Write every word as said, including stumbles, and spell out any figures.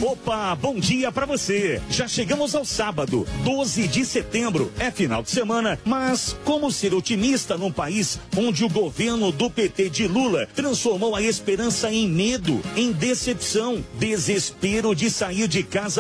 Opa, bom dia pra você. Já chegamos ao sábado, doze de setembro. É final de semana, mas como ser otimista num país onde o governo do P T de Lula transformou a esperança em medo, em decepção, desespero de sair de casa